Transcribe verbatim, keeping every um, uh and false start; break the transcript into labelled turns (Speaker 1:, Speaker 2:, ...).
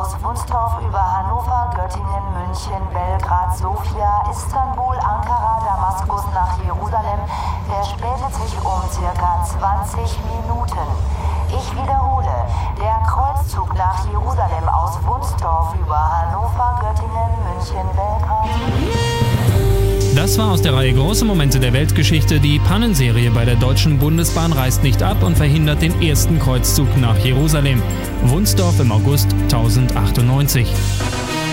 Speaker 1: aus Wunstorf über Hannover, Göttingen, München, Belgrad, Sofia, Istanbul, Ankara, Damaskus nach Jerusalem verspätet sich um circa zwanzig Minuten. Ich wiederhole, der Kreuzzug nach Jerusalem aus Wunstorf über Hannover, Göttingen, München, Belgrad.
Speaker 2: Das war aus der Reihe Große Momente der Weltgeschichte. Die Pannenserie bei der Deutschen Bundesbahn reist nicht ab und verhindert den ersten Kreuzzug nach Jerusalem. Wunstorf im August tausendachtundneunzig.